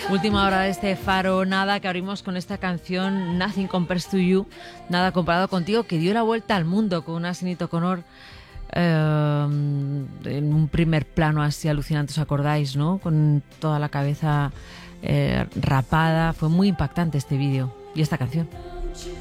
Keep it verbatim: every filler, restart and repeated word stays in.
Última hora de este Faro Nada, que abrimos con esta canción Nothing Compares to You, nada comparado contigo, que dio la vuelta al mundo con una Sinead O'Connor eh, en un primer plano así alucinante, ¿os acordáis, no? Con toda la cabeza eh, rapada. Fue muy impactante este vídeo y esta canción.